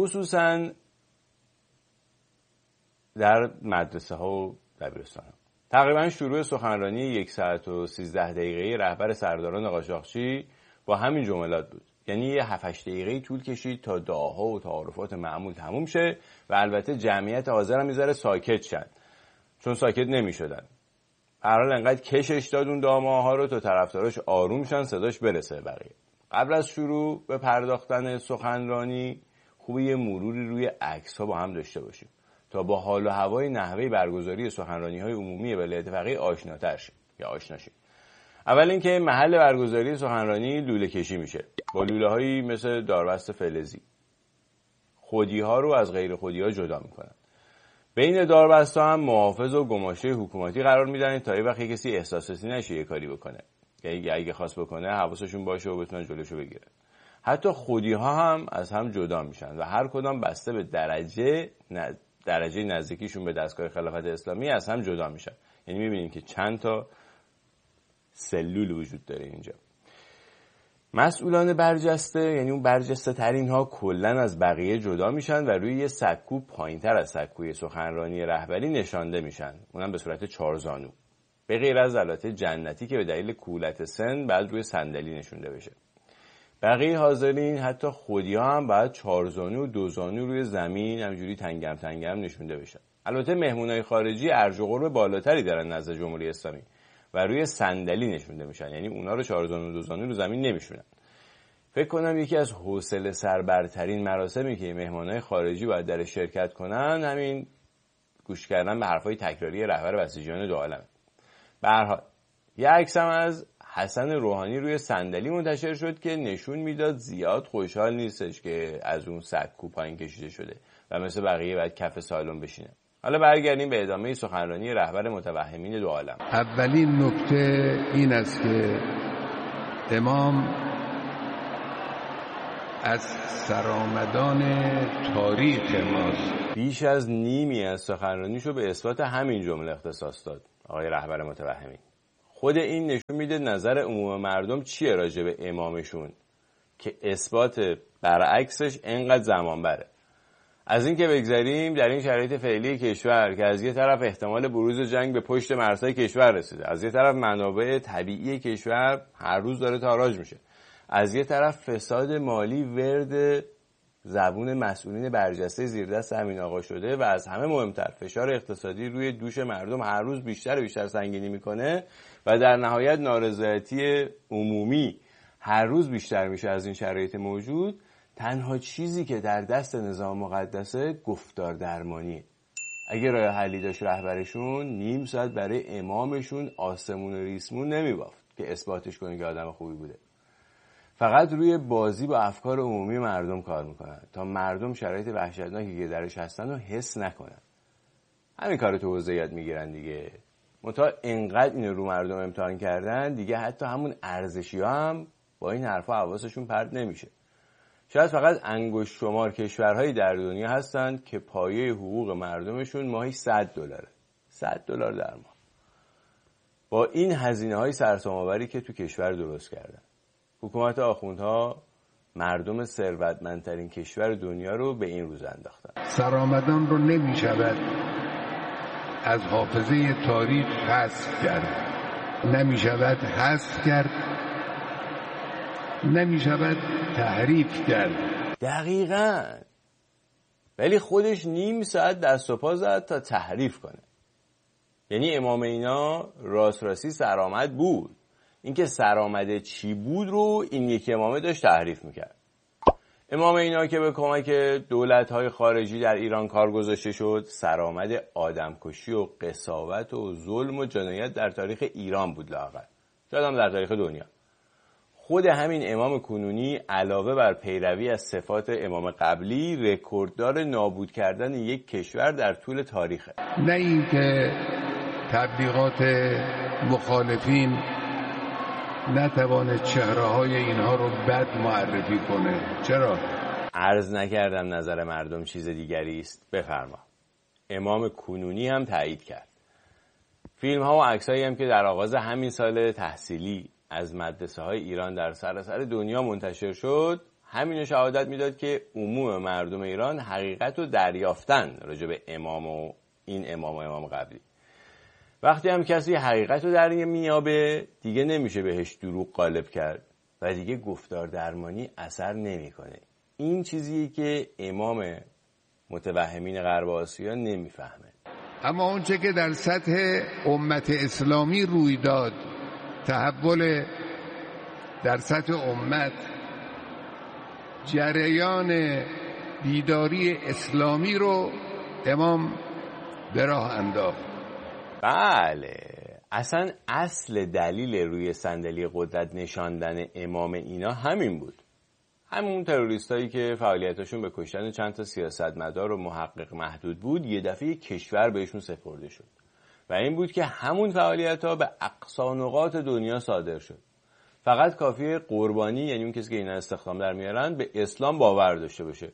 خصوصا در مدرسه ها و دبیرستان ها. تقریبا شروع سخنرانی 1 ساعت و 13 دقیقه رهبر سرداران قاچاقچی با همین جملات بود. یعنی یه 7-8 دقیقه طول کشید تا دعاها و تعارفات معمول تموم شه و البته جمعیت حاضر هم میذاره ساکت شد، چون ساکت نمیشدن. هر حال انقدر کشش داد اون دعاها رو تا طرفداراش آروم شن، صداش برسه بقیه. قبل از شروع به پرداختن سخنرانی خوبه یه مروری روی عکس‌ها با هم داشته باشیم تا با حال و هوای نحوه برگزاری سخنرانی‌های عمومی ولایت فقیه آشناتر شیم یا آشنا شیم. اول اینکه محل برگزاری سخنرانی لوله کشی میشه با لوله‌هایی مثل داربست فلزی. خودی‌ها رو از غیر خودی‌ها جدا میکنن. بین داربست‌ها هم محافظ و گماشه حکومتی قرار میدن تا یه وقتی کسی احساسی نشه یه کاری بکنه. یعنی اگه خواست بکنه حواسشون باشه و بتونن جلوشو بگیرن. حتی خودی‌ها هم از هم جدا میشن و هر کدام بسته به درجه نزدیکیشون به دستگاه خلافت اسلامی از هم جدا میشن. یعنی میبینیم که چند تا سلول وجود داره اینجا. مسئولان برجسته، یعنی اون برجسته ترین ها، کلن از بقیه جدا میشن و روی یه سکو پایینتر از سکوی سخنرانی رهبری نشانده میشن، اونم به صورت 4 زانو، به غیر از البته جنتی که به دلیل کولت سن بعد روی صندلی نشونده بشه. بقیه حاضرین حتی خودی ها هم باید 4 زانو و 2 زانو روی زمین همجوری تنگم تنگم نشونده بشن. البته مهمونای خارجی ارج و قرب بالاتری دارن نزد جمهوری اسلامی و روی صندلی نشونده میشن، یعنی اونا رو 4 زانو و 2 زانو رو زمین نمیشونن. فکر کنم یکی از حوصله سربرترین مراسمی که مهمانای خارجی باید در شرکت کنن همین گوش کردن به حرفای تکراری رهبر بسیجیان دو عالمه. به هر حال یه عکس هم از حسن روحانی روی صندلی منتشر شد که نشون میداد زیاد خوشحال نیستش که از اون سکو پایین کشیده شده و مثل بقیه باید کف سالن بشینه. حالا برگردیم به ادامه سخنرانی رهبر متوهمین دو عالم. اولین نکته این است که امام از سرآمدان تاریخ ماست. بیش از نیمی از سخنرانیشو به اثبات همین جمله اختصاص داد آقای رهبر متوهمین. خود این نشون میده نظر عموم مردم چیه راجع به امامشون که اثبات برعکسش انقدر زمان بره. از این که بگذریم، در این شرایط فعلی کشور که از یه طرف احتمال بروز جنگ به پشت مرزهای کشور رسیده، از یه طرف منابع طبیعی کشور هر روز داره تاراج میشه، از یه طرف فساد مالی ورد زبون مسئولین برجسته زیر دست همین آقا شده و از همه مهمتر فشار اقتصادی روی دوش مردم هر روز بیشتر و بیشتر سنگینی میکنه و در نهایت نارضایتی عمومی هر روز بیشتر میشه. از این شرایط موجود تنها چیزی که در دست نظام مقدسه گفتار درمانیه. اگه راه حلی داشت رهبرشون نیم ساعت برای امامشون آسمون و ریسمون نمیبافت که اثباتش کنه که آدم خوبی بوده. فقط روی بازی با افکار عمومی مردم کار میکنن تا مردم شرایط وحشتناکی که درش هستن رو حس نکنن. همین کارو تو حوزه یاد میگیرن دیگه. منتها انقدر اینو رو مردم امتحان کردن دیگه حتی همون ارزشی‌ها هم با این حرفا حواسشون پرت نمیشه. شاید فقط انگشت شمار کشورهایی در دنیا هستند که پایه حقوق مردمشون ماهی $100 $100 در ماه. با این هزینه‌های سرسام‌آوری که تو کشور درست کردن، حکومت آخوندها مردم ثروتمندترین کشور دنیا رو به این روز انداختن. سرآمدان رو نمی‌شود از حافظه تاریخ حذف کرد، نمی‌شود حذف کرد، نمی‌شود تحریف کرد. دقیقاً. ولی خودش نیم ساعت دست و پا زد تا تحریف کنه. یعنی امام اینا راستی سرآمد بود. اینکه سرآمده چی بود رو این یکی امامه داشت تحریف میکرد. امام اینا که به کمک دولت‌های خارجی در ایران کار گذاشته شد، سرآمد آدمکشی و قساوت و ظلم و جنایت در تاریخ ایران بود لااقل. شاید هم در تاریخ دنیا. خود همین امام کنونی علاوه بر پیروی از صفات امام قبلی رکورددار نابود کردن یک کشور در طول تاریخه. نه اینکه تبلیغات مخالفین نتوانه چهره‌های اینها رو بد معرفی کنه. چرا؟ عرض نکردم نظر مردم چیز دیگری است. بفرما. امام کنونی هم تایید کرد. فیلم ها و عکسایی هم که در آغاز همین سال تحصیلی از مدرسه های ایران در سراسر دنیا منتشر شد، همینو شهادت میداد که عموم مردم ایران حقیقت رو دریافتن راجع به امام و این امام و امام قبلی. وقتی هم کسی حقیقت رو در میابه دیگه نمیشه بهش دروغ غالب کرد و دیگه گفتار درمانی اثر نمیکنه. این چیزیه که امام متوهمین غرب آسیا نمیفهمه. اما اونچه که در سطح امت اسلامی روی داد، تحول در سطح امت، جریان بیداری اسلامی رو امام به راه انداخت. بله، اصلا اصل دلیل روی صندلی قدرت نشاندن امام اینا همین بود. همون تروریستایی که فعالیتاشون به کشتن چند تا سیاستمدار و محقق محدود بود، یه دفعه کشور بهشون سپرده شد و این بود که همون فعالیت‌ها به اقصی نقاط دنیا صادر شد. فقط کافیه قربانی، یعنی اون کسی که اینا استخدام در میارن، به اسلام باور داشته باشه.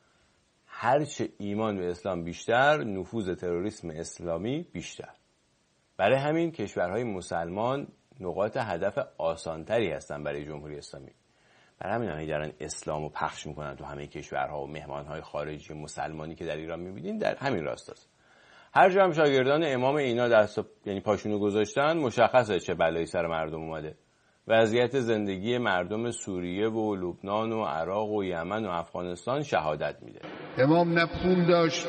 هرچه ایمان به اسلام بیشتر، نفوذ تروریسم اسلامی بیشتر. برای همین کشورهای مسلمان نقاط هدف آسانتری هستن برای جمهوری اسلامی. برای همین هایی دارن اسلامو پخش میکنن تو همه کشورها و مهمانهای خارجی مسلمانی که در ایران میبینین در همین راستاست. هر جا هم شاگردان امام اینا یعنی پاشونو گذاشتن، مشخصه چه بلایی سر مردم اومده. وضعیت زندگی مردم سوریه و لبنان و عراق و یمن و افغانستان شهادت میده. امام نه پول داشت،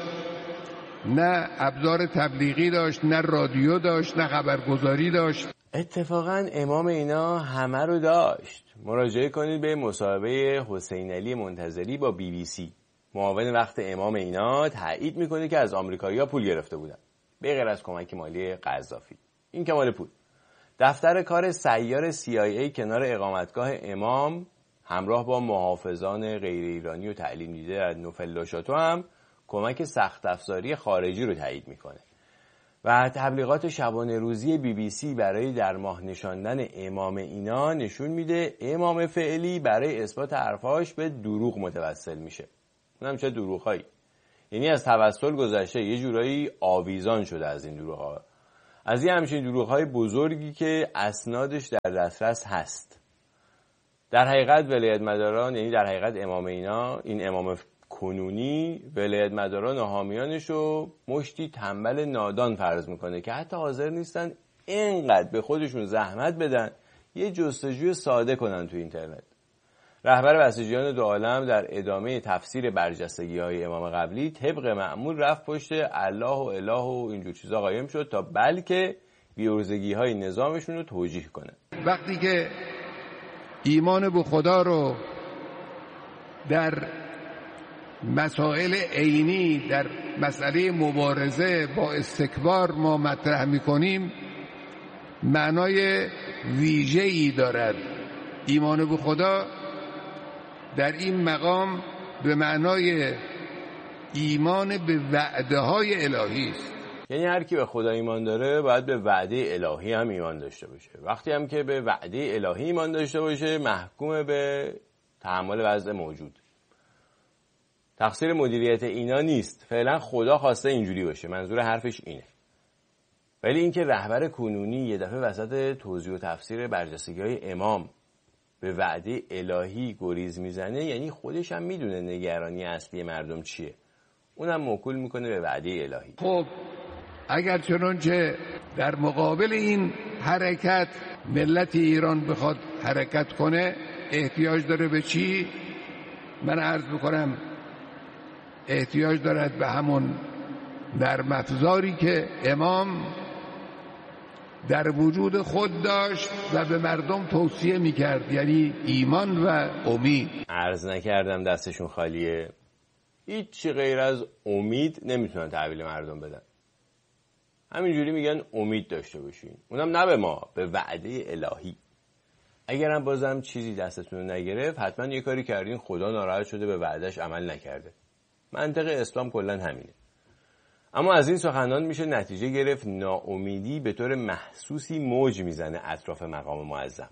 نه ابزار تبلیغی داشت، نه رادیو داشت، نه خبرگزاری داشت. اتفاقا امام اینا همه رو داشت. مراجعه کنید به مصاحبه حسین علی منتظری با BBC. معاون وقت امام اینا تایید میکنه که از آمریکایی‌ها پول گرفته بودن، به غیر از کمک مالی قذافی. این که مال پول. دفتر کار سیار CIA کنار اقامتگاه امام همراه با محافظان غیر ایرانی و تعلیم دیده در نوفل-لا-شاتو هم کمک سخت افزاری خارجی رو تایید میکنه و تبلیغات شبانه روزی BBC برای در ماه نشاندن امام اینا نشون میده امام فعلی برای اثبات حرفاش به دروغ متوسل میشه. اونم چه دروغایی؟ یعنی از توسل گذشته، یه جورایی آویزان شده از این دروغ‌ها، از این همچین دروغ‌های بزرگی که اسنادش در دسترس هست. در حقیقت ولایت مداران، یعنی در حقیقت امام اینا، این امام کنونی، ولایت مداران و حامیانش رو مشتی تنبل نادان فرض میکنه که حتی حاضر نیستن اینقدر به خودشون زحمت بدن یه جستجوی ساده کنن تو اینترنت. رهبر بسیجیان دو عالم در ادامه تفسیر برجستگی‌های امام قبلی طبق معمول رفت پشت الله و اله و اینجور چیزا قایم شد تا بلکه بیورزگی‌های نظامشون رو توجیه کنه. وقتی که ایمان به خدا رو در مسائل عینی، در مسئله مبارزه با استکبار ما مطرح می‌کنیم، معنای ویژه‌ای دارد. ایمان به خدا در این مقام به معنای ایمان به وعده های الهی است. یعنی هر کی به خدا ایمان داره باید به وعده الهی هم ایمان داشته باشه. وقتی هم که به وعده الهی ایمان داشته باشه، محکوم به تحمل وضع موجود. تقصیر مدیریت اینا نیست. فعلا خدا خواسته اینجوری باشه. منظور حرفش اینه. ولی اینکه رهبر کنونی یه دفعه وسط توضیح و تفسیر برجستگی‌های امام به وعده الهی گریز میزنه، یعنی خودش هم میدونه نگرانی اصلی مردم چیه. اونم موکول میکنه به وعده الهی. خب اگر چنانچه در مقابل این حرکت ملت ایران بخواد حرکت کنه، احتیاج داره به چی؟ من عرض میکنم احتیاج دارد به همون نرم افزاری که امام در وجود خود داشت و به مردم توصیه میکرد، یعنی ایمان و امید. عرض نکردم دستشون خالیه. هیچی غیر از امید نمیتونن تحویل مردم بدن. همینجوری میگن امید داشته باشین، اونم نه به ما، به وعده الهی. اگرم بازم چیزی دستتون رو نگرفت، حتما یه کاری کردین خدا ناراحت شده به وعدش عمل نکرده. منطق اسلام کلا همینه. اما از این سخنان میشه نتیجه گرفت ناامیدی به طور محسوسی موج میزنه اطراف مقام معظم.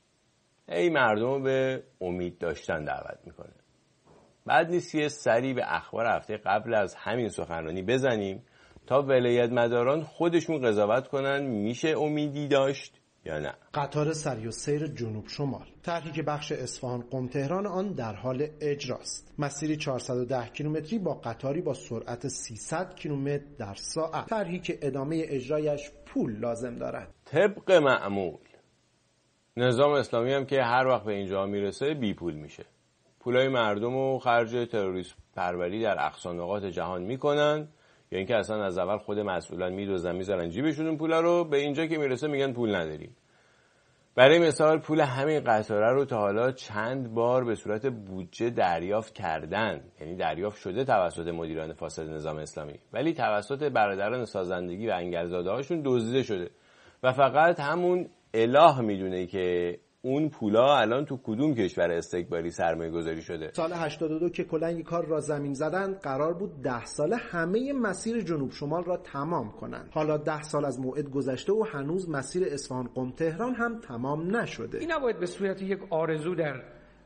مردم به امید داشتن دعوت میکنه. بعد نیست یه سری به اخبار هفته قبل از همین سخنرانی بزنیم تا ولایت مداران خودشون قضاوت کنن میشه امیدی داشت یا نه؟ قطار سری و سیر جنوب شمال، طرحی که بخش اصفهان قم تهران آن در حال اجراست. مسیری 410 کیلومتری با قطاری با سرعت 300 کیلومتر در ساعت، طرحی که ادامه اجرایش پول لازم دارد. طبق معمول نظام اسلامی هم که هر وقت به اینجا میرسه بی پول میشه. پولای مردم رو خرج تروریسم پروری در اقصا نقاط جهان میکنن، یا اینکه اصلا از اول خود مسئولان میدوزن میذارن جیبشون اون پولا رو، به اینجا که میرسه میگن پول نداریم. برای مثال پول همین قطاره رو تا حالا چند بار به صورت بودجه دریافت کردن، یعنی دریافت شده توسط مدیران فاسد نظام اسلامی، ولی توسط برادران سازندگی و انگلزاده هاشون دزدیده شده و فقط همون اله میدونه که اون پولا الان تو کدوم کشور استکباری سرمایه گذاری شده. سال 82 که کلنگ کار را زمین زدن قرار بود 10 ساله همه مسیر جنوب شمال را تمام کنند. حالا 10 سال از موعد گذشته و هنوز مسیر اصفهان قم تهران هم تمام نشده. این نباید به صورت یک آرزو در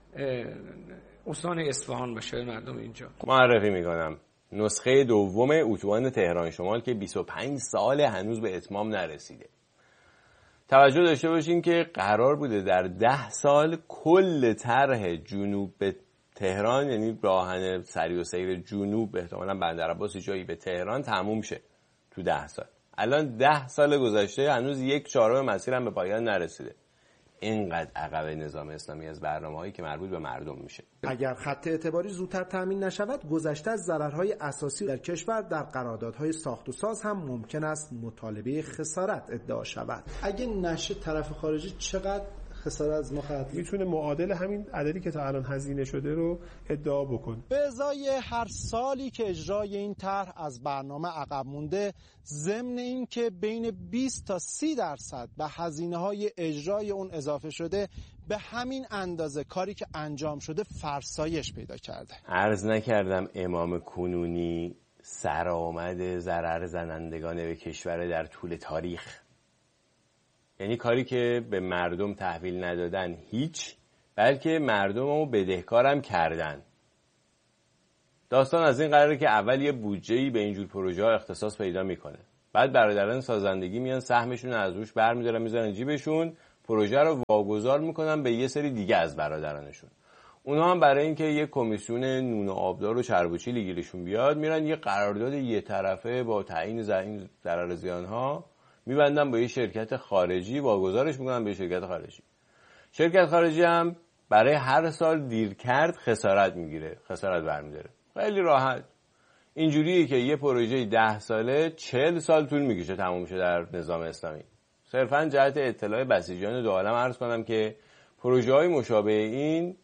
استان اصفهان باشه. مردم اینجا معرفی میکنم نسخه دوم اتوبان تهران شمال که 25 سال هنوز به اتمام نرسیده. توجه داشته باشین که قرار بوده در 10 سال کل طرح جنوب به تهران، یعنی راهن سری و سیر جنوب احتمالاً بندرعباس جایی به تهران تموم شه تو 10 سال. الان 10 سال گذشته هنوز 1/4 مسیر هم به پایان نرسیده. اینقدر عقب نظام اسلامی از برنامه‌هایی که مربوط به مردم میشه. اگر خط اعتباری زودتر تامین نشود، گذشته از ضررهای اساسی در کشور در قراردادهای ساخت و ساز هم ممکن است مطالبه خسارت ادعا شود. اگه نشه طرف خارجی چقدر خسارت از ما خواهد بود؟ میتونه معادل همین عددی که تا الان هزینه شده رو ادعا بکنه. به ازای هر سالی که اجرای این طرح از برنامه عقب مونده، ضمن این که بین 20 تا 30% به هزینه‌های اجرای اون اضافه شده، به همین اندازه کاری که انجام شده فرسایش پیدا کرده. عرض نکردم امام کنونی سرآمد ضرر زنندگان به کشور در طول تاریخ، یعنی کاری که به مردم تحویل ندادن هیچ، بلکه مردم رو بدهکارم کردن. داستان از این قراره که اول یه بودجه‌ای به اینجور پروژه ها اختصاص پیدا میکنه، بعد برادران سازندگی میان سهمشون از روش برمیدارن میذارن جیبشون، پروژه رو واگذار میکنن به یه سری دیگه از برادرانشون. اونها هم برای اینکه یه کمیسیون نون و آبدار و چرب و چیلی گیرشون بیاد، میرن یه قرارداد یه طرفه با تعیین ضرر زیانها میبندن با یه شرکت خارجی، واگذارش میکنن به شرکت خارجی. شرکت خارجی هم برای هر سال دیر کرد خسارت میگیره، خسارت برمیداره. خیلی راحت. اینجوریه که یه پروژه 10 ساله 40 سال طول میکشه تموم شه در نظام اسلامی. صرفاً جهت اطلاع بسیجان دو عالم عرض کنم که پروژه‌های مشابه این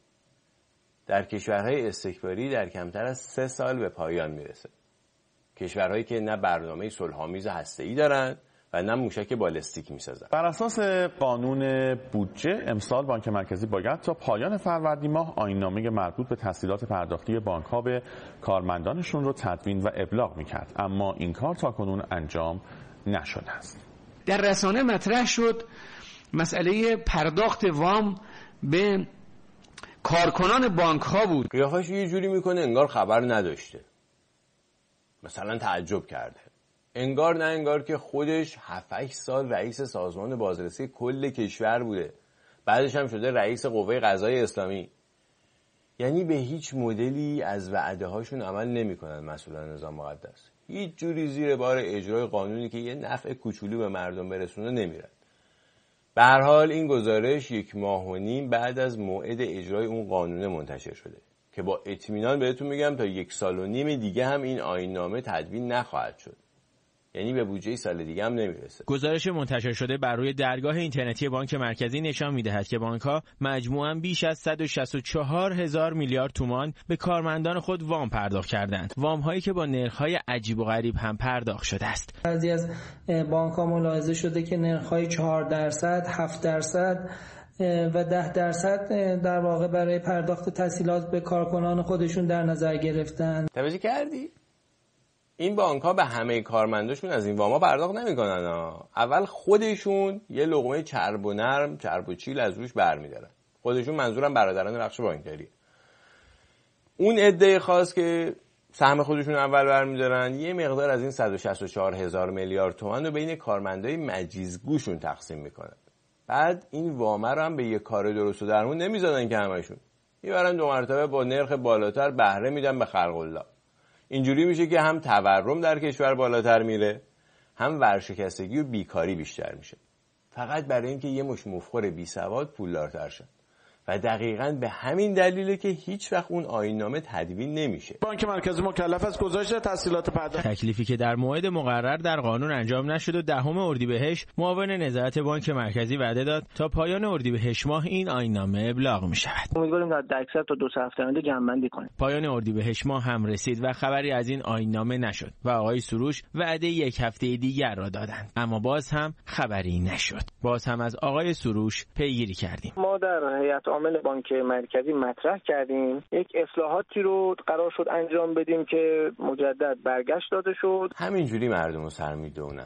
در کشورهای استکباری در کمتر از 3 سال به پایان میرسه. کشورهایی که نه برنامه صلح‌آمیز هسته‌ای دارن و نه موشک بالستیک میسازن. بر اساس قانون بودجه امسال بانک مرکزی باید تا پایان فروردین ماه آیین‌نامه مربوط به تسهیلات پرداختی بانک‌ها به کارمندانشون رو تدوین و ابلاغ میکرد، اما این کار تاکنون انجام نشده است. در رسانه مطرح شد مسئله پرداخت وام به کارکنان بانک ها بود. قیافش یه جوری میکنه انگار خبر نداشته، مثلا تعجب کرده، انگار نه انگار که خودش 7-8 سال رئیس سازمان بازرسی کل کشور بوده، بعدش هم شده رئیس قوه قضاییه اسلامی. یعنی به هیچ مدلی از وعده هاشون عمل نمیکنن مسئولان نظام مقدس، هیچ جوری زیر بار اجرای قانونی که یه نفع کوچولو به مردم برسونه نمیرن. به هر حال این گزارش 1.5 ماه بعد از موعد اجرای اون قانون منتشر شده که با اطمینان بهتون میگم تا 1.5 سال دیگه هم این آیین‌نامه تدوین نخواهد شد، یعنی به بودجه سال دیگه هم نمیرسه. گزارش منتشر شده بر روی درگاه اینترنتی بانک مرکزی نشان میدهد که بانک‌ها مجموعاً بیش از 164,000 میلیارد تومان به کارمندان خود وام پرداخت کردند. وام‌هایی که با نرخ‌های عجیب و غریب هم پرداخت شده است. بعضی از بانک‌ها ملاحظه شده که نرخ‌های 4%، 7% و 10% در واقع برای پرداخت تسهیلات به کارکنان خودشون در نظر گرفتن. توجه کردی؟ این بانک‌ها به همه کارمنداشون از این واما پرداخت نمی‌کنن. اول خودشون یه لقمه چرب و نرم، چرب و چیل از روش برمی‌دارن. خودشون منظورم برادران بخش بانکداری. اون عده خاص که سهم خودشون اول برمی‌دارن، یه مقدار از این 164,000 میلیارد تومان رو بین کارمندای مجیزگوشون تقسیم می‌کنن. بعد این وامه رو هم به یه کار درست و درمون نمیزدن که همشون میبرن 2 مرتبه با نرخ بالاتر بهره میدن به خلق الله. اینجوری میشه که هم تورم در کشور بالاتر میره، هم ورشکستگی و بیکاری بیشتر میشه، فقط برای اینکه یه مش مفخور بی سواد پولدارتر شن. و دقیقاً به همین دلیله که هیچ وقت اون آیین‌نامه تدوین نمیشه. بانک مرکزی مکلف است گزارش تسهیلات پرداخت، تکلیفی که در موعد مقرر در قانون انجام نشد و 10 اردیبهشت معاون نظارت بانک مرکزی وعده داد تا پایان اردیبهشت ماه این آیین‌نامه ابلاغ می‌شود. امیدواریم در اکثر تا 2 هفته آینده جمع‌بندی کنیم. پایان اردیبهشت ماه هم رسید و خبری از این آیین‌نامه نشد و آقای سروش وعده 1 هفته دیگر را دادند، اما باز هم خبری نشد. باز هم از آقای سروش پیگیری کردیم. ما در هیئت عامل بانک مرکزی مطرح کردیم، یک اصلاحاتی رو قرار شد انجام بدیم که مجدد برگشت داده شد. همینجوری مردم رو سر میدونن.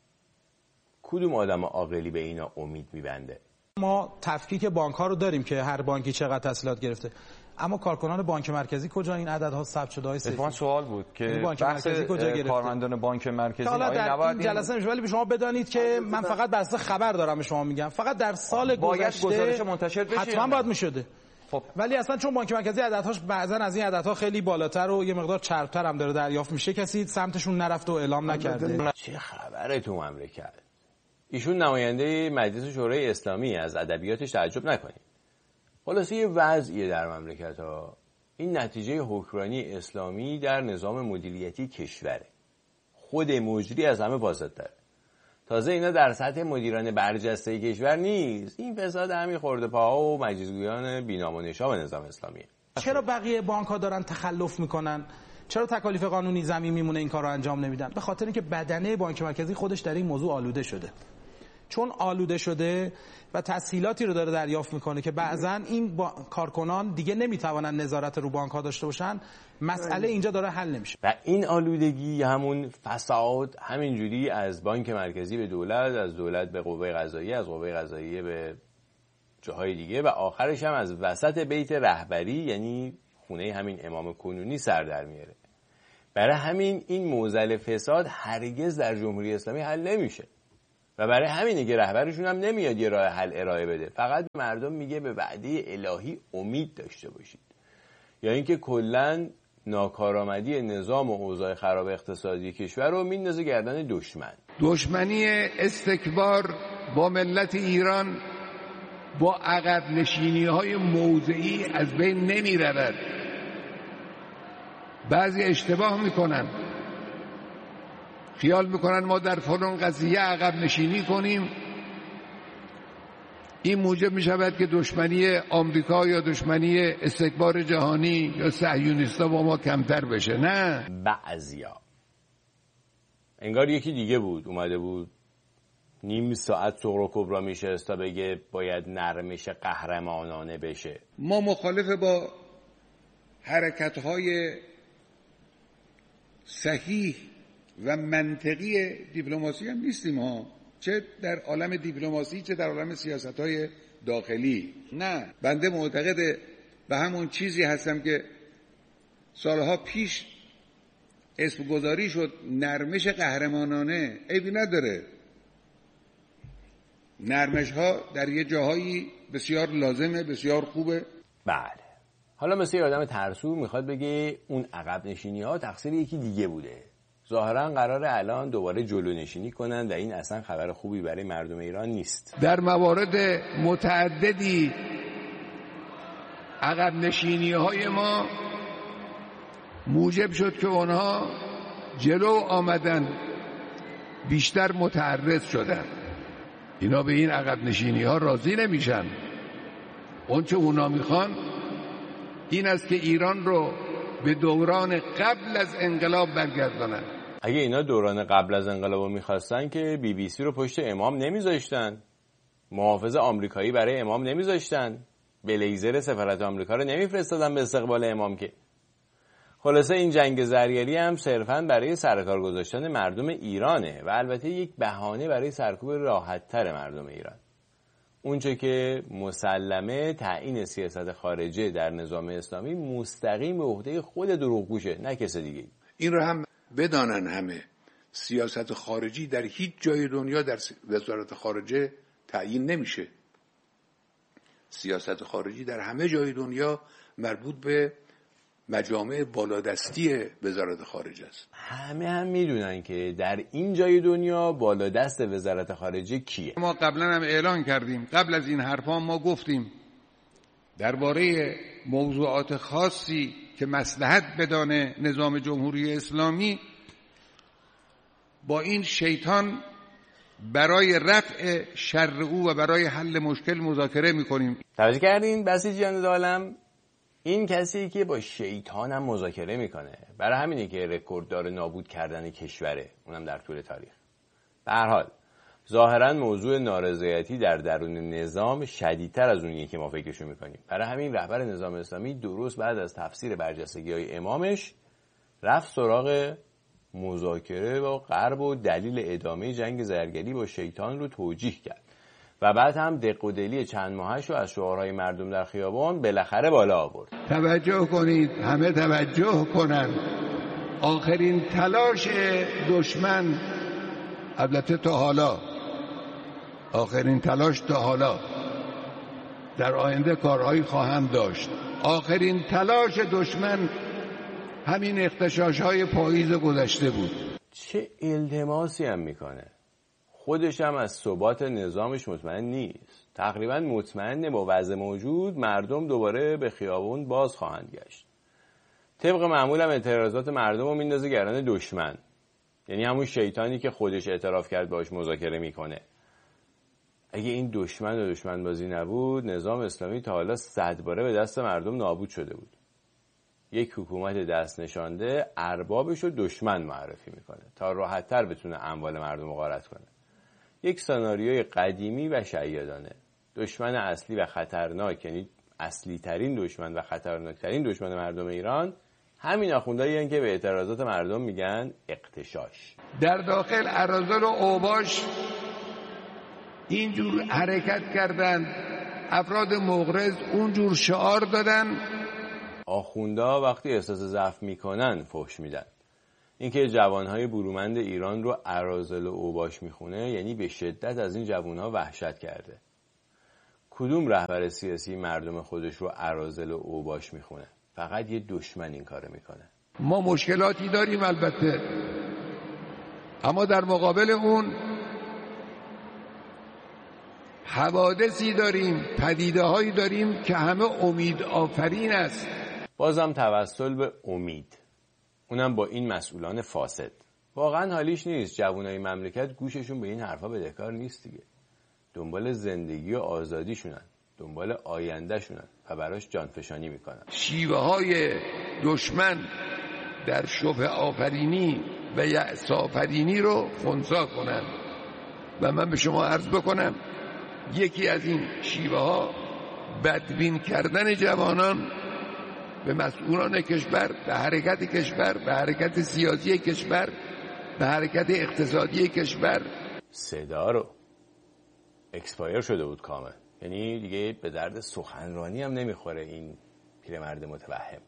کدوم آدم عاقلی به اینا امید میبنده؟ ما تفکیک بانک ها رو داریم که هر بانکی چقدر تسهیلات گرفته، اما کارکنان بانک مرکزی کجا این عددها ثبت شده؟ اتفاقا سوال بود که بانک مرکزی کجا گرفته؟ کارمندان بانک مرکزی حالا در این جلسه نمیشه، ولی شما بدانید که من فقط بر اساس خبر دارم به شما میگم، فقط در سال گذشته گزارش منتشر بشه، حتما باید میشده. خب ولی اصلا چون بانک مرکزی عددهاش بعضا از این عددها خیلی بالاتر و یه مقدار چربتر هم داره دریافت میشه، کسی سمتشون نرفته و اعلام نکرده. چه خبره تو مملکت؟ ایشون نماینده مجلس شورای اسلامی، از ادبیاتش تعجب نکنید. خلاصه یه وضعیه در مملکت ها، این نتیجه حکمرانی اسلامی در نظام مدیریتی کشوره. خود مجری از همه فاسدتره. تازه اینا در سطح مدیران برجسته کشور نیست، این فساد همین خرده پاها و مجلسگویان بی‌نام و نشان نظام اسلامیه. چرا بقیه بانک ها دارن تخلف میکنن؟ چرا تکالیف قانونی زمین میمونه این کار رو انجام نمیدن؟ به خاطر اینکه بدنه بانک مرکزی خودش در این موضوع آلوده شده. چون آلوده شده و تسهیلاتی رو داره دریافت میکنه که بعضن این کارکنان دیگه نمیتوانن نظارت رو بانک ها داشته باشن، مسئله اینجا داره حل نمیشه. و این آلودگی، همون فساد، همینجوری از بانک مرکزی به دولت، از دولت به قوه قضاییه، از قوه قضاییه به جاهای دیگه و آخرش هم از وسط بیت رهبری، یعنی خونه همین امام کنونی سر در میاره. برای همین این معضل فساد هرگز در جمهوری اسلامی حل نمیشه و برای همینه که رهبرشون هم نمیاد یه راه حل ارائه بده، فقط مردم میگه به وعده الهی امید داشته باشید، یا اینکه کلا ناکارآمدی نظام و اوضاع خراب اقتصادی کشور رو میندازه گردن دشمن. دشمنی استکبار با ملت ایران با عقب نشینی های موضعی از بین نمی رود. بعضی اشتباه میکنن، خیال میکنن ما در فلان قضیه عقب نشینی کنیم، این موجب میشود که دشمنی آمریکا یا دشمنی استکبار جهانی یا صهیونیستا با ما کمتر بشه. نه، بعضیا انگار یکی دیگه بود اومده بود نیم ساعت صغر و کبرا میشست تا بگه باید نرمش قهرمانانه بشه. ما مخالف با حرکت‌های صحیح و منطقی دیپلماسی هم نیستیم ها، چه در عالم دیپلماسی چه در عالم سیاست‌های داخلی. نه، بنده معتقد به همون چیزی هستم که سالها پیش اسم گذاری شد، نرمش قهرمانانه. عیبی نداره، نرمش ها در یه جاهایی بسیار لازمه، بسیار خوبه. بله، حالا مثل یه آدم ترسو میخواد بگه اون عقب نشینی ها تقصیر یکی دیگه بوده. ظاهرا قراره الان دوباره جلو نشینی کنن و این اصلا خبر خوبی برای مردم ایران نیست. در موارد متعددی عقب نشینی های ما موجب شد که اونها جلو آمدن، بیشتر متعرض شدن. اینا به این عقب نشینی ها راضی نمیشن. اون چه اونا میخوان این است که ایران رو به دوران قبل از انقلاب برگردانن. اگه اینا دوران قبل از انقلاب میخواستن که BBC رو پشت امام نمیذاشتن، محافظ آمریکایی برای امام نمیذاشتن، بلیزر سفارت آمریکا رو نمیفرستادن به استقبال امام که. خلاصه این جنگ زرگری هم صرفاً برای سرکار گذاشتن مردم ایرانه و البته یک بهانه برای سرکوب راحت‌تر مردم ایران. اونچه که مسلمه تعیین سیاست خارجه در نظام اسلامی مستقیم به عهده خود دروغگوشه، نه کس دیگه. این رو هم بدانن همه، سیاست خارجی در هیچ جای دنیا در وزارت خارجه تعیین نمیشه. سیاست خارجی در همه جای دنیا مربوط به مجامع بالادستی وزارت خارجه است. همه هم میدونن که در این جای دنیا بالادست وزارت خارجه کیه. ما قبلا هم اعلان کردیم، قبل از این حرفا ما گفتیم درباره موضوعات خاصی که مصلحت بدانه نظام جمهوری اسلامی با این شیطان برای رفع شر او و برای حل مشکل مذاکره میکنیم. توجه کردین بسیجیان عالم؟ این کسی که با شیطان هم مذاکره میکنه، برای همینه که رکورددار نابود کردن کشوره، اونم در طول تاریخ. به هر حال ظاهرا موضوع نارضایتی در درون نظام شدیدتر از اونیه که ما فکرشو میکنیم. برای همین رهبر نظام اسلامی درست بعد از تفسیر برجستگی‌های امامش رفت سراغ مذاکره با غرب و دلیل ادامه جنگ زرگری با شیطان رو توجیه کرد و بعد هم دق و دلی چند ماهش رو از شعارهای مردم در خیابان بالاخره بالا آورد. توجه کنید، همه توجه کنن. آخرین تلاش دشمن، البته تا حالا، آخرین تلاش تا حالا، در آینده کارهایی خواهم داشت. آخرین تلاش دشمن همین اغتشاش‌های پاییز گذشته بود. چه التماسی هم میکنه. خودش هم از ثبات نظامش مطمئن نیست. تقریبا مطمئن با وضع موجود مردم دوباره به خیابون باز خواهند گشت. طبق معمول هم اعتراضات مردم رو میندازه گردن دشمن، یعنی همون شیطانی که خودش اعتراف کرد باش مذاکره میکنه. اگه این دشمن و دشمن بازی نبود، نظام اسلامی تا حالا 100 باره به دست مردم نابود شده بود. یک حکومت دست نشانده اربابش رو دشمن معرفی میکنه تا راحت‌تر بتونه اموال مردم رو غارت کنه. یک سناریوی قدیمی و شیادانه. دشمن اصلی و خطرناک، یعنی اصلی ترین دشمن و خطرناک ترین دشمن مردم ایران، همین آخوندهایی که به اعتراضات مردم میگن اغتشاش. در داخل اراذل و اوباش اینجور حرکت کردن، افراد مغرض اونجور شعار دادن. آخوندها وقتی احساس ضعف میکنن فحش میدن. اینکه جوانهای برومند ایران رو اراذل و اوباش میخونه، یعنی به شدت از این جوانها وحشت کرده. کدوم رهبر سیاسی مردم خودش رو اراذل و اوباش میخونه؟ فقط یه دشمن این کارو میکنه. ما مشکلاتی داریم البته، اما در مقابل اون حوادثی داریم، پدیده‌هایی داریم که همه امید آفرین است. بازم توسل به امید، اونم با این مسئولان فاسد. واقعا حالیش نیست. جوانای مملکت گوششون به این حرفا بدهکار نیست دیگه. دنبال زندگی و آزادیشونن، دنبال آیندهشونن و براش جانفشانی میکنن. شیوه های دشمن در شبه آفرینی و یأس آفرینی رو خنثی کنن. و من به شما عرض بکنم یکی از این شیوه ها بدبین کردن جوانان به مسئولان کشور، به حرکت کشور، به حرکت سیاسی کشور، به حرکت اقتصادی کشور. صدا رو اکسپایر شده بود کامل، یعنی دیگه به درد سخنرانی هم نمیخوره این پیرمرد متوهم.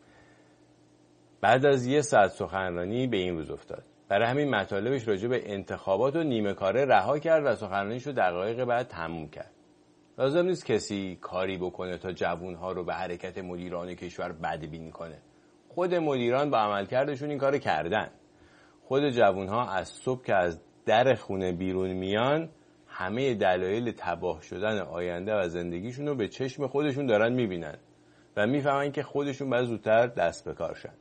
بعد از 1 ساعت سخنرانی به این روز افتاد. برای همین مطالبش راجع به انتخابات و نیمه کاره رها کرد و سخنرانیش رو دقایق بعد تموم کرد. لازم نیست کسی کاری بکنه تا جوانها رو به حرکت مدیران کشور بدبین کنه. خود مدیران با عملکردشون این کارو کردن. خود جوانها از صبح که از در خونه بیرون میان، همه دلایل تباه شدن آینده و زندگیشون رو به چشم خودشون دارن میبینن و میفهمن که خودشون باید زودتر دست به کار شن.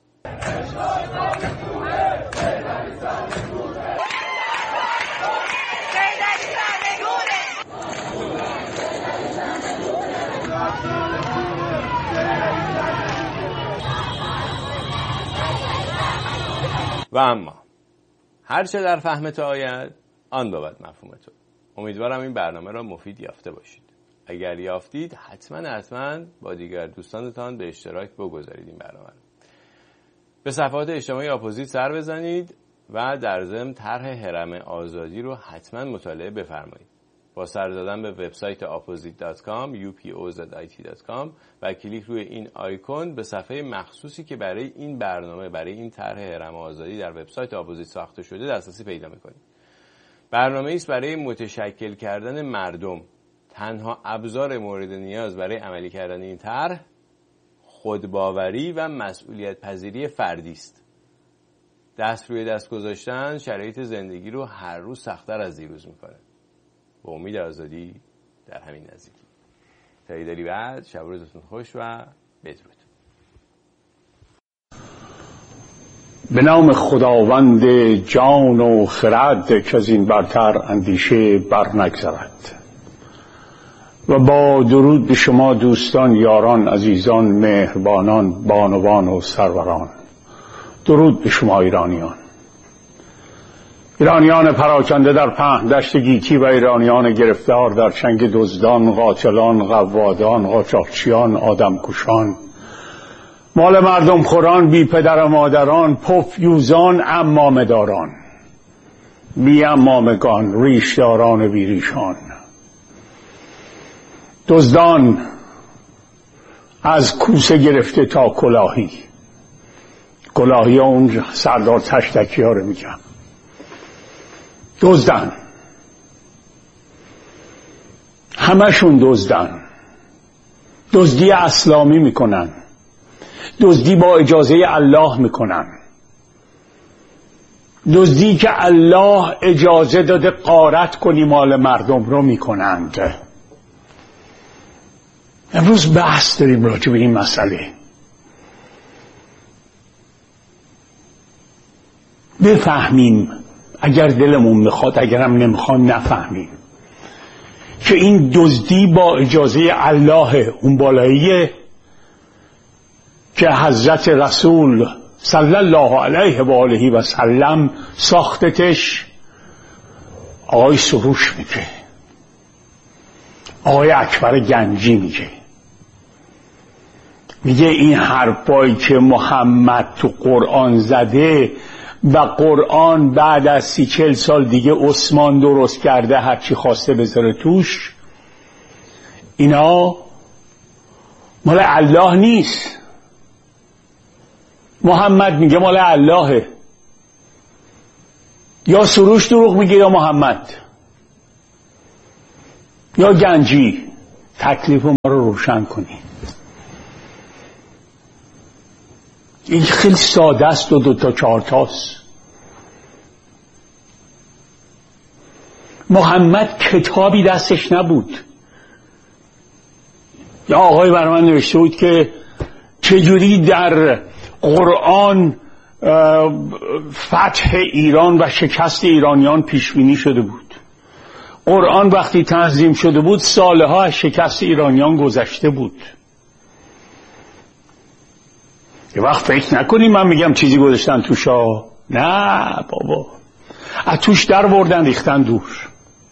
و اما هرچه در فهم تو آید آن بود مفهوم تو. امیدوارم این برنامه را مفید یافته باشید. اگر یافتید حتما با دیگر دوستانتان به اشتراک بگذارید این برنامه. به صفحات اجتماعی اپوزیت سر بزنید و در ضمن طرح هرم آزادی رو حتما مطالعه بفرمایید. با سر زدن به وبسایت opposite.com upozit.com و کلیک روی این آیکون به صفحه مخصوصی که برای این برنامه، برای این طرح هرم آزادی در وبسایت اپوزیت ساخته شده دسترسی پیدا می‌کنید. برنامه‌ای است برای متشکل کردن مردم. تنها ابزار مورد نیاز برای عملی کردن این طرح خودباوری و مسئولیت پذیری فردی است. دست روی دست گذاشتن شرایط زندگی رو هر روز سخت‌تر از دیروز میکنه. با امید آزادی در همین نزدیکی. تا ایداری بعد، شب و روزتون خوش و بدرود. به نام خداوند جان و خرد که از این برتر اندیشه بر نگذرد، و با درود به شما دوستان، یاران، عزیزان، مهربانان، بانوان و سروران. درود به شما ایرانیان پراکنده در پهن دشت گیتی و ایرانیان گرفتار در چنگ دزدان، قاتلان، قوادان، قاچاقچیان، آدمکشان، مال مردم خوران، بی پدر و مادران، پفیوزان، عمامه داران، بی عمامگان، ریشداران بی ریشان، دزدان از کوسه گرفته تا کلاهی. کلاهی اون سردار تشتکی ها رو میگم. دزدن، همشون دزدن. دزدی اسلامی میکنن، دزدی با اجازه الله میکنن، دزدی که الله اجازه داده غارت کنی مال مردم رو میکنند. امروز بحث داریم راجع به این مسئله. بفهمیم، اگر دلمون میخواد، اگرم نمیخواد نفهمیم، که این دزدی با اجازه الله اون بالاییه که حضرت رسول صلی الله علیه و آله و سلم ساختتش. آقای سروش میگه، آقای اکبر گنجی میگه این حرفایی که محمد تو قرآن زده و قرآن بعد از 30-40 سال دیگه عثمان درست کرده، هرچی خواسته بذاره توش، اینا مال الله نیست. محمد میگه مال اللهه. یا سروش دروغ میگه یا محمد یا گنجی. تکلیف ما رو روشن کنی. این خیلی ساده است و 2 تا 4 تاست. محمد کتابی دستش نبود. یا آقای برای من نوشته بود که چجوری در قرآن فتح ایران و شکست ایرانیان پیش بینی شده بود. قرآن وقتی تنظیم شده بود سالها از شکست ایرانیان گذشته بود. یه وقت فکر نکنیم من میگم چیزی گذاشتن توشا. نه بابا، از توش در بردن ریختن دور،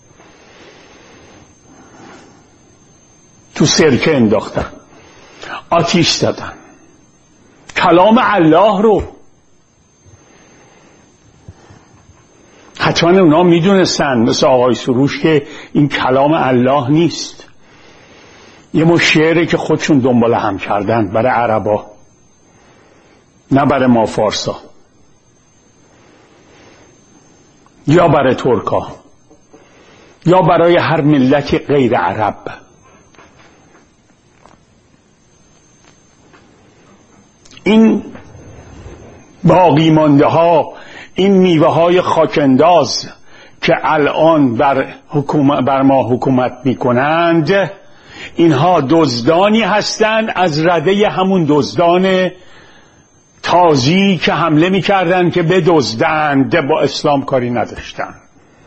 تو سرکه انداختن، آتیش زدن کلام الله رو. حتما اونا میدونستن مثل آقای سروش که این کلام الله نیست. یه مشعره که خودشون دنبال هم کردن برای عربا، نه برای ما فارسا یا برای ترکا یا برای هر ملت غیر عرب. این باقی مانده ها، این میوه های خاکنداز که الان بر ما حکومت میکنند، اینها دزدانی هستند از رده همون دزدان تازی که حمله میکردن که بدزدند، با اسلام کاری نداشتن.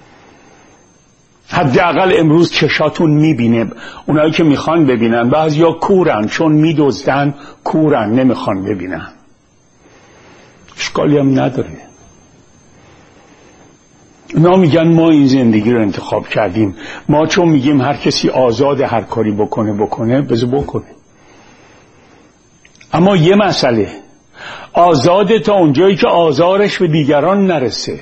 حداقل امروز چشاتون میبینه. اونایی که میخوان ببینن، بعضیا کورن، چون میدزدن کورن، نمیخوان ببینن. اشکالی هم نداره. اونا میگن ما این زندگی رو انتخاب کردیم. ما چون میگیم هر کسی آزاد هر کاری بکنه بذار بکنه. اما یه مسئله، آزاده تا اونجایی که آزارش به دیگران نرسه.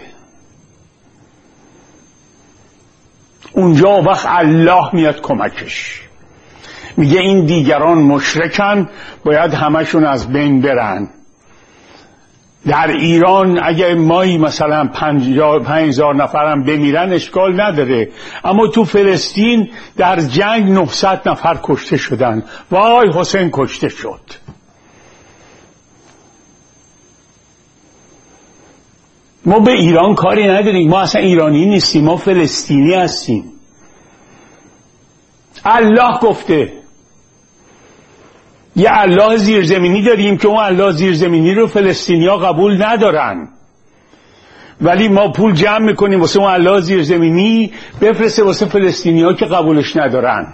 اونجا وقت الله میاد کمکش، میگه این دیگران مشرکن، باید همشون از بین برن. در ایران اگه مایی مثلا 5,000 نفرم بمیرن اشکال نداره، اما تو فلسطین در جنگ 900 نفر کشته شدن. وای حسین کشته شد. ما به ایران کاری نداریم، ما اصلا ایرانی نیستیم، ما فلسطینی هستیم. الله گفته. یه الله زیرزمینی داریم که اون الله زیرزمینی رو فلسطینیا قبول ندارن، ولی ما پول جمع میکنیم واسه اون الله زیرزمینی بفرسته واسه فلسطینیا که قبولش ندارن.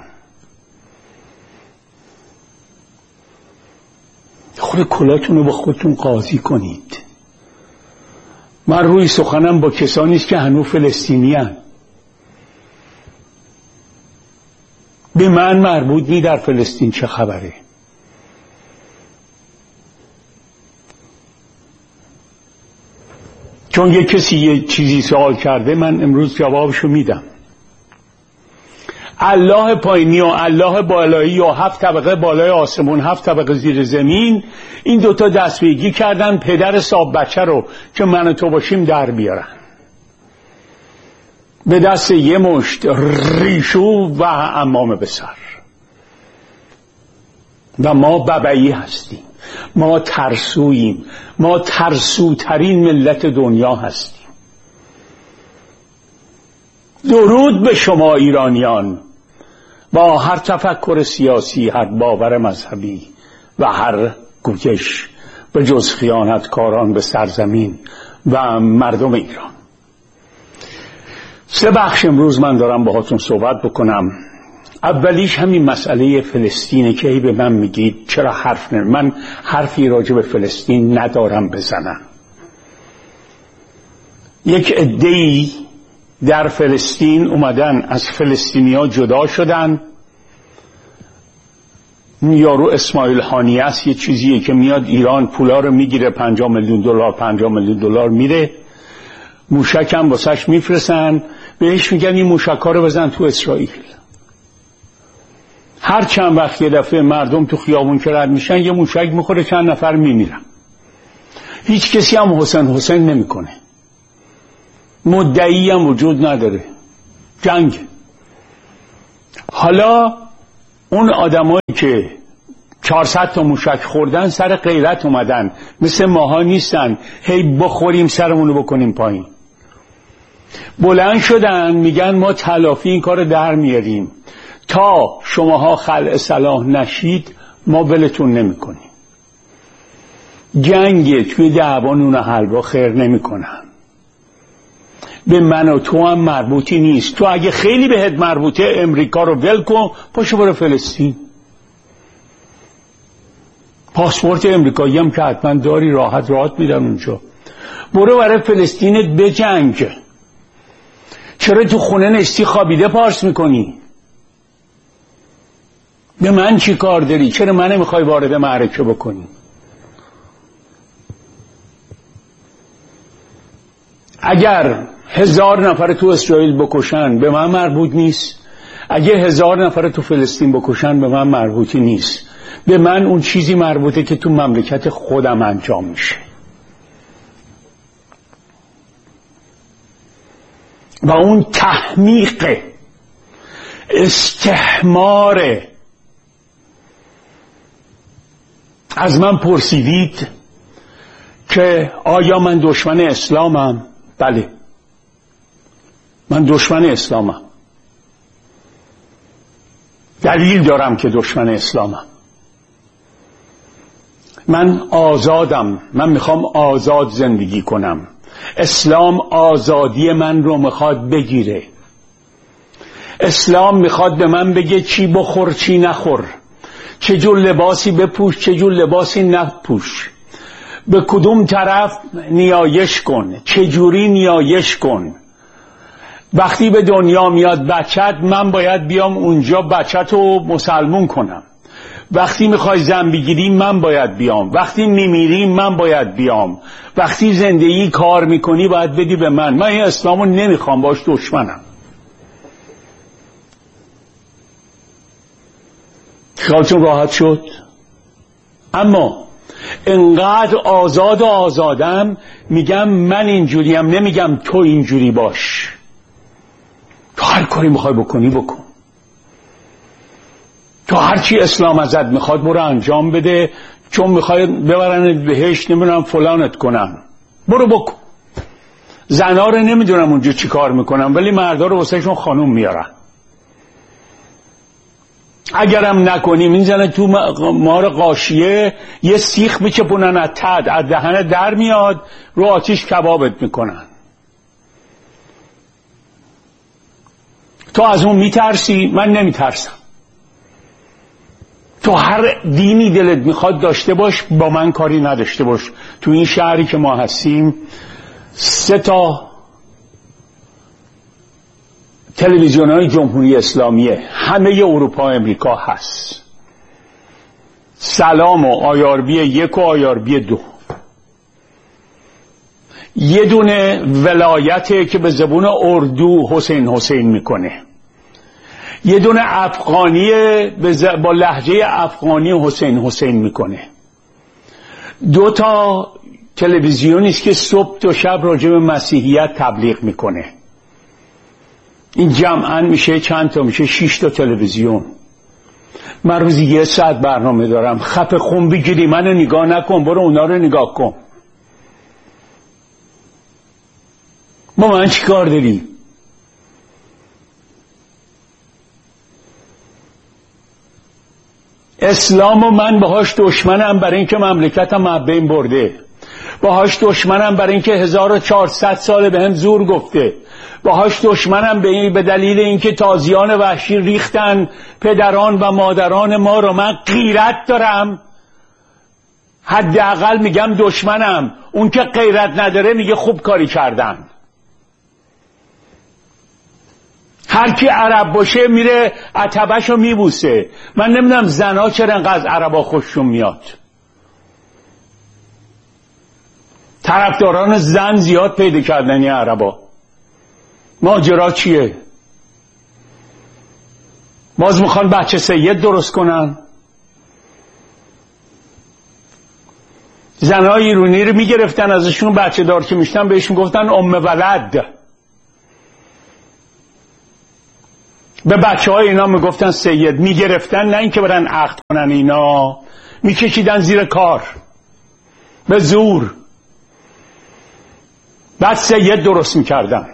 خود کلاتون رو با خودتون قاضی کنید. من روی سخنم با کسانی است که هنوز فلسطینی هستند. به من مربوط نی در فلسطین چه خبره. چون یک کسی یه چیزی سوال کرده، من امروز جوابشو میدم. الله پایینی و الله بالایی و 7 طبقه بالای آسمون 7 طبقه زیر زمین، این دوتا دستویگی کردن پدر صاحب بچه رو که من و تو باشیم در بیارن به دست یه مشت ریشو و عمامه به سر. و ما ببعی هستیم، ما ترسوییم، ما ترسوترین ملت دنیا هستیم. درود به شما ایرانیان، با هر تفکر سیاسی، هر باور مذهبی و هر گویش به جز خیانتکاران به سرزمین و مردم ایران. 3 بخش امروز من دارم باهاتون صحبت بکنم. اولیش همین مسئله فلسطینه که به من میگید چرا حرف من حرفی راجع به فلسطین ندارم بزنم. یک عده‌ای در فلسطین اومدن از فلسطینیا جدا شدن. یارو اسماعیل هانیه است، یه چیزیه که میاد ایران پولا رو میگیره، 50 میلیون دلار 50 میلیون دلار میره، موشک هم واسش میفرستن، بهش میگن این موشک‌ها رو بزن تو اسرائیل. هر چند وقت یه دفعه مردم تو خیابون که رد میشن یه موشک میخوره، چند نفر میمیرن. هیچ کسی هم حسین نمیکنه، مدعی هم وجود نداره، جنگ. حالا اون آدمایی که 400 تا موشک خوردن سر غیرت اومدن، مثل ماها نیستن هی بخوریم سرمونو بکنیم پایین. بلند شدن میگن ما تلافی این کار در میاریم، تا شماها خلع سلاح نشید ما ولتون نمیکنیم. جنگ توی دعوا نون حلوا خیر نمیکنن. به من و تو هم مربوطی نیست. تو اگه خیلی بهت مربوطه امریکا رو ول کن، پاشو برو فلسطین. پاسپورت امریکایی هم که حتما داری، راحت میدن اونجا. برو برای فلسطینت بجنگ. چرا تو خونه نشتی خوابیده پارس میکنی؟ به من چی کار داری؟ چرا من نمیخوای وارد معرکه بکنی؟ اگر 1000 نفر تو اسرائیل بکشن به من مربوط نیست. اگه 1000 نفر تو فلسطین بکشن به من مربوطی نیست. به من اون چیزی مربوطه که تو مملکت خودم انجام میشه. و اون تحمیق، استحمار. از من پرسیدید که آیا من دشمن اسلامم؟ بله، من دشمن اسلامم. دلیل دارم که دشمن اسلامم. من آزادم، من میخوام آزاد زندگی کنم. اسلام آزادی من رو میخواد بگیره. اسلام میخواد به من بگه چی بخور چی نخور، چه جور لباسی بپوش چه جور لباسی نپوش، به کدوم طرف نیایش کن، چه جوری نیایش کن. وقتی به دنیا میاد بچت، من باید بیام اونجا بچت رو مسلمون کنم. وقتی میخوای زن بگیری من باید بیام. وقتی میمیری من باید بیام. وقتی زندگی کار میکنی باید بدی به من. من این اسلامو نمیخوام، باش دشمنم. خیالتون راحت شد؟ اما انقدر آزاد و آزادم میگم من اینجوریم، نمیگم تو اینجوری باش. تو هر کاری میخوای بکنی بکن، تو هر چی اسلام ازت میخواد برو انجام بده، چون میخوای ببرنت بهشت نمیدونم فلانت کنن، برو بکن. زنا رو نمیدونم اونجا چی کار میکنم، ولی مردا رو واسهشون خانوم میارن. اگرم نکنی میزنه تو مار قاشیه، یه سیخ میچپونن از تد، از دهنه در میاد، رو آتیش کبابت میکنن. تو از اون میترسی، من نمیترسم. تو هر دینی دلت میخواد داشته باش، با من کاری نداشته باش. تو این شهری که ما هستیم 3 تلویزیون‌های جمهوری اسلامیه، همه اروپا و امریکا هست. سلام و آیاربی 1 و آیاربی 2. یه دونه ولایته که به زبون اردو حسین میکنه، یه دونه افغانی با لهجه افغانی حسین میکنه. 2 تلویزیونی است که صبح تا شب راجع به مسیحیت تبلیغ میکنه. این جمعاً میشه چند تا؟ میشه 6 تلویزیون. من روزی 1 ساعت برنامه دارم. خپ خون بگیری منو نگاه نکن، برو اونا رو نگاه کن. با من چی کار داری؟ اسلام و من باهاش دشمنم برای اینکه مملکتم از بین برده، باهاش دشمنم برای اینکه 1400 ساله به هم زور گفته، باهاش دشمنم به دلیل اینکه تازیان وحشی ریختن پدران و مادران ما رو. من غیرت دارم، حداقل میگم دشمنم. اون که غیرت نداره میگه خوب کاری کردن. هر کی عرب باشه میره عتبشو میبوسه. من نمیدونم زنا چرا انقدر عربا خوششون میاد. طرفداران زن زیاد پیدا کردن این عربا. ماجرا چیه؟ باز میخوان بچه سید درست کنن. زنای ایرانی رو میگرفتن ازشون، بچه دار که میشتن بهشون گفتن ام ولد. به بچه های اینا میگفتن سید. میگرفتن، نه اینکه برن عقد کنن، اینا میکشیدن زیر کار به زور. بعد سید درست میکردن.